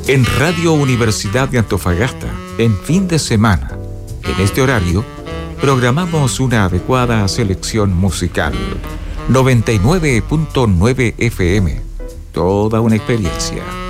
En Radio Universidad de Antofagasta, en fin de semana, en este horario, programamos una adecuada selección musical. 99.9 FM. Toda una experiencia.